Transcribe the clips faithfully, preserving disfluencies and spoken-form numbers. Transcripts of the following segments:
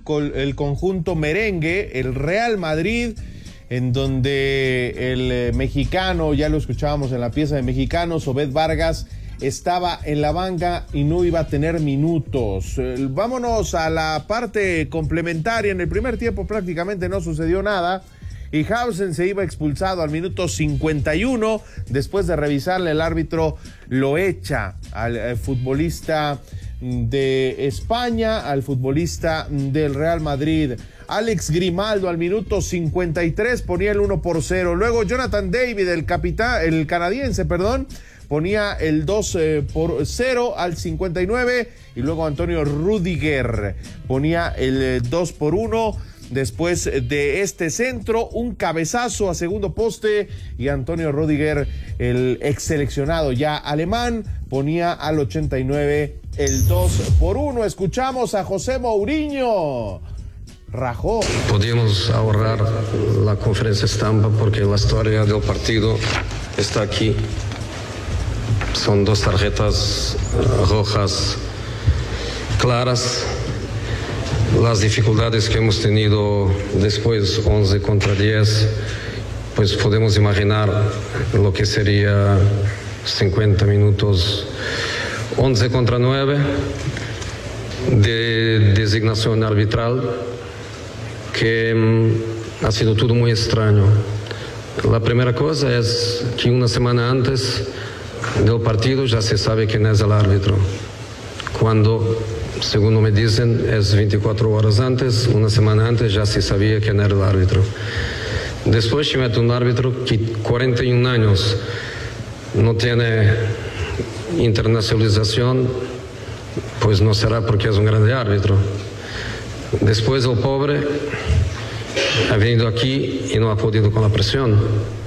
el conjunto merengue, el Real Madrid, en donde el eh, mexicano, ya lo escuchábamos en la pieza de Mexicanos, Obed Vargas, estaba en la banca y no iba a tener minutos. Eh, vámonos a la parte complementaria. En el primer tiempo prácticamente no sucedió nada y Hausen se iba expulsado al minuto cincuenta y uno. Después de revisarle, el árbitro lo echa al, al futbolista de España, al futbolista del Real Madrid. Alex Grimaldo al minuto cincuenta y tres ponía el uno por cero. Luego Jonathan David, el capitán, el canadiense, perdón, ponía el dos por cero al cincuenta y nueve, y luego Antonio Rüdiger ponía el dos por uno. Después de este centro, un cabezazo a segundo poste, y Antonio Rüdiger, el ex seleccionado ya alemán, ponía al ochenta y nueve el dos por uno. Escuchamos a José Mourinho. Rajó. Podíamos ahorrar la conferencia estampa porque la historia del partido está aquí. Son dos tarjetas rojas claras. Las dificultades que hemos tenido después, once contra diez, pues podemos imaginar lo que sería cincuenta minutos, once contra nueve, de designación arbitral, que um, ha sido todo muy extraño. La primera cosa es que una semana antes del partido ya se sabe quién es el árbitro. Cuando, según me dicen, es veinticuatro horas antes, una semana antes ya se sabía quién era el árbitro. Después se mete un árbitro que cuarenta y un años no tiene internacionalización, pues no será porque es un grande árbitro. Después el pobre ha venido aquí y no ha podido con la presión.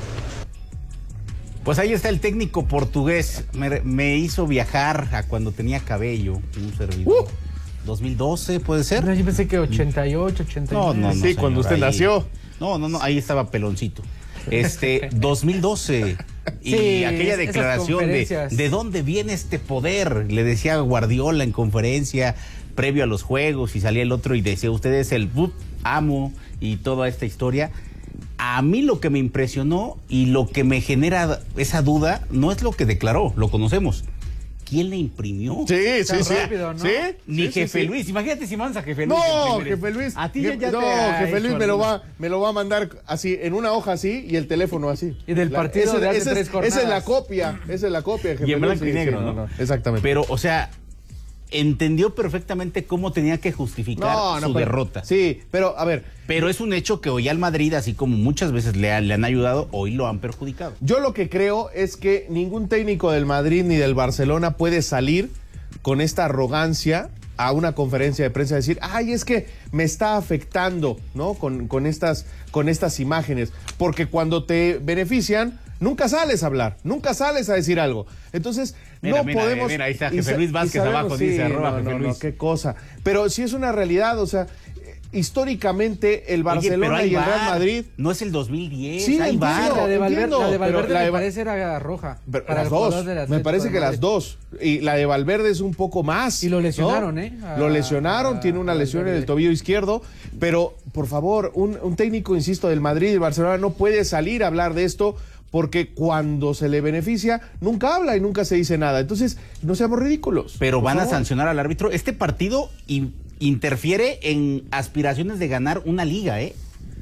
Pues ahí está el técnico portugués. Me, me hizo viajar a cuando tenía cabello, un servidor. Uh, dos mil doce, ¿puede ser? No, yo pensé que ochenta y ocho, ochenta y nueve. No, no, no. Sí, señor, cuando usted ahí, nació. No, no, no, ahí estaba peloncito. Este, dos mil doce. Y sí, aquella declaración de ¿de dónde viene este poder? Le decía Guardiola en conferencia previo a los juegos, y salía el otro y decía, usted es el uh, amo, y toda esta historia. A mí lo que me impresionó y lo que me genera esa duda no es lo que declaró, lo conocemos. ¿Quién le imprimió? Sí, sí, sí. Rápido, ¿no? ¿Sí? Ni sí, Jefe sí, Luis. sí. Imagínate si mandas a Jefe Luis. No, Jefe Luis. A ti Jefe, ya no, te ha Jefe Luis hecho me lo, alguna. va, me lo va a mandar así, en una hoja así, y el teléfono así. Y del La, partido ese, de hace ese tres es, jornadas. Esa es la copia, esa es la copia, Jefe Y en Luis, blanco y sí, negro, sí, ¿no? no, no, exactamente. Pero, o sea, entendió perfectamente cómo tenía que justificar no, no, su pero, derrota. Sí, pero a ver. Pero es un hecho que hoy al Madrid, así como muchas veces le, ha, le han ayudado, hoy lo han perjudicado. Yo lo que creo es que ningún técnico del Madrid ni del Barcelona puede salir con esta arrogancia a una conferencia de prensa y decir, ay, es que me está afectando, ¿no? Con, con, estas, con estas imágenes. Porque cuando te benefician, nunca sales a hablar, nunca sales a decir algo. Entonces, mira, no mira, podemos... Mira, ahí está y Jefe sa- Luis y Vázquez sabemos, abajo, sí, dice arroba no, Jefe no, Luis. no, qué cosa. Pero sí es una realidad, o sea, históricamente el Barcelona Oye, y el va. Real Madrid... No es el dos mil diez, Sí, ahí va. entiendo. La de Valverde, entiendo, la de pero Valverde la de me Va- parece era roja. Pero para las el dos, jugador del me Atlético parece de que las Madrid. dos. Y la de Valverde es un poco más. Y lo lesionaron, ¿no? ¿eh? A- lo lesionaron, a- tiene una a lesión en Valverde. el tobillo izquierdo. Pero, por favor, un, un técnico, insisto, del Madrid y del Barcelona no puede salir a hablar de esto, porque cuando se le beneficia, nunca habla y nunca se dice nada. Entonces, no seamos ridículos. Pero por van a favor. sancionar al árbitro. Este partido in- interfiere en aspiraciones de ganar una liga, ¿eh?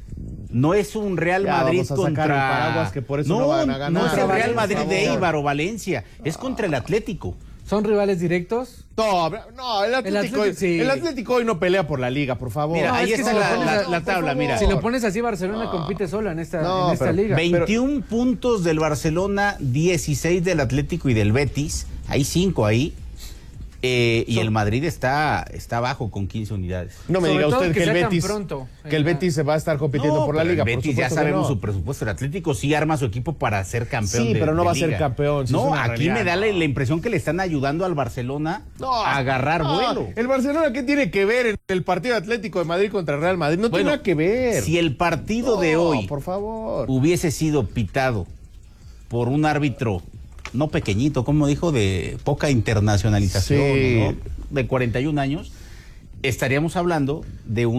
No es un Real Ya, Madrid vamos a sacar contra... el paraguas, que por eso no van a ganar. No es el Por Real Madrid favor. de Eibar o Valencia, es contra el Atlético. ¿Son rivales directos? No, no, el Atlético, Atlético, sí. el Atlético hoy no pelea por la liga, por favor. Mira, No, ahí es que está si lo la, pones la- a- la por tabla, favor. mira. Si lo pones así, Barcelona compite sola en esta, No, en esta pero liga. veintiún puntos del Barcelona, dieciséis del Atlético y del Betis. Hay cinco ahí. Eh, y el Madrid está, está abajo con quince unidades. No me Sobre diga todo usted que que, el sea tan Betis, pronto que el en la- Betis se va a estar compitiendo No, por la pero liga. el por Betis ya supuesto que sabemos no. su presupuesto. El Atlético sí arma su equipo para ser campeón. Sí, de- pero no de va a ser liga. campeón, sí, es No, una aquí realidad, me da la, no. la impresión que le están ayudando al Barcelona No, a agarrar no, vuelo. El Barcelona, ¿qué tiene que ver en el partido Atlético de Madrid contra el Real Madrid? No Bueno, tiene nada que ver. Si el partido No, de hoy por favor. hubiese sido pitado por un árbitro no pequeñito, como dijo, de poca internacionalización, Sí. ¿no? De cuarenta y un años, estaríamos hablando de un